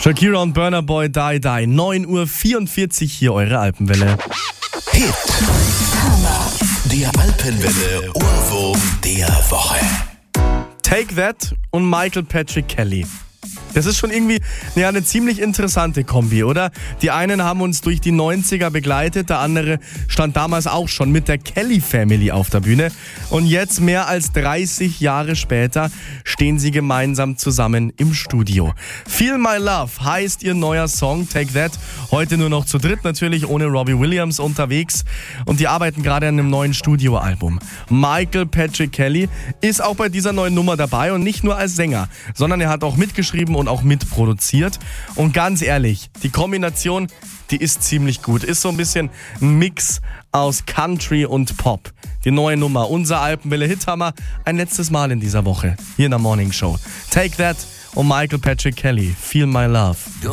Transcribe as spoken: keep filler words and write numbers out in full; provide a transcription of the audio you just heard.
Shakira und Burna Boy, Die Die. neun Uhr vierundvierzig hier, eure Alpenwelle. Hit. Der Alpenwelle Ohrwurm der Woche. Take That und Michael Patrick Kelly. Das ist schon irgendwie ja, eine ziemlich interessante Kombi, oder? Die einen haben uns durch die neunziger begleitet, der andere stand damals auch schon mit der Kelly Family auf der Bühne. Und jetzt, mehr als dreißig Jahre später, stehen sie gemeinsam zusammen im Studio. Feel My Love heißt ihr neuer Song, Take That. Heute nur noch zu dritt natürlich, ohne Robbie Williams unterwegs. Und die arbeiten gerade an einem neuen Studioalbum. Michael Patrick Kelly ist auch bei dieser neuen Nummer dabei und nicht nur als Sänger, sondern er hat auch mitgeschrieben und auch mitproduziert. Und ganz ehrlich, die Kombination, die ist ziemlich gut. Ist so ein bisschen ein Mix aus Country und Pop. Die neue Nummer, unser Alpenwelle Hithammer, ein letztes Mal in dieser Woche, hier in der Morning Show. Take That und Michael Patrick Kelly, Feel My Love.